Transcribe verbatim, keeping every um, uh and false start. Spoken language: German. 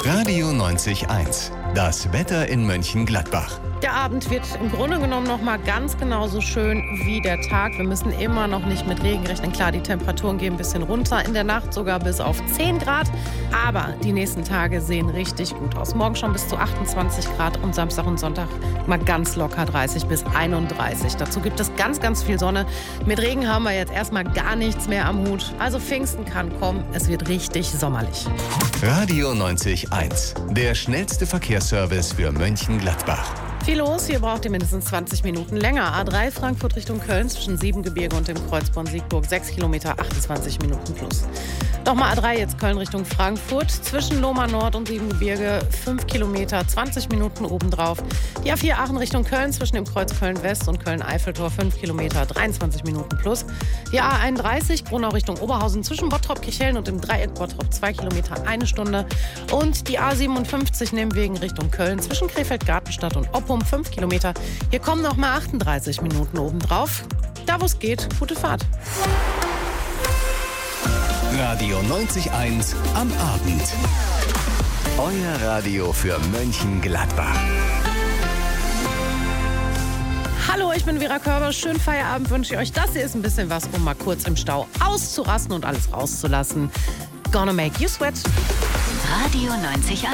Radio neunzig eins. Das Wetter in Mönchengladbach. Der Abend wird im Grunde genommen noch mal ganz genauso schön wie der Tag. Wir müssen immer noch nicht mit Regen rechnen. Klar, die Temperaturen gehen ein bisschen runter, in der Nacht sogar bis auf zehn Grad. Aber die nächsten Tage sehen richtig gut aus. Morgen schon bis zu achtundzwanzig Grad und Samstag und Sonntag mal ganz locker dreißig bis einunddreißig. Dazu gibt es ganz, ganz viel Sonne. Mit Regen haben wir jetzt erstmal gar nichts mehr am Hut. Also Pfingsten kann kommen. Es wird richtig sommerlich. Radio neunzig eins. Der schnellste Verkehrsservice für Mönchengladbach. Viel los, hier braucht ihr mindestens zwanzig Minuten länger. A drei Frankfurt Richtung Köln zwischen Siebengebirge und dem Kreuz Bonn-Siegburg sechs Kilometer, achtundzwanzig Minuten plus. Nochmal A drei jetzt Köln Richtung Frankfurt zwischen Lohmar Nord und Siebengebirge fünf Kilometer, zwanzig Minuten obendrauf. Die A vier Aachen Richtung Köln zwischen dem Kreuz Köln-West und Köln-Eiffeltor fünf Kilometer, dreiundzwanzig Minuten plus. Die A einunddreißig Gronau Richtung Oberhausen zwischen Bottrop-Kirchhellen und dem Dreieck Bottrop zwei Kilometer, eine Stunde. Und die A siebenundfünfzig Nehmwegen Richtung Köln zwischen Krefeld-Gartenstadt und Oppum fünf Kilometer. Hier kommen noch mal achtunddreißig Minuten obendrauf. Da, wo es geht, gute Fahrt. Radio neunzig eins am Abend. Euer Radio für Mönchengladbach. Hallo, ich bin Vera Körber. Schönen Feierabend wünsche ich euch. Das hier ist ein bisschen was, um mal kurz im Stau auszurasten und alles rauszulassen. Gonna make you sweat. Radio neunzig eins.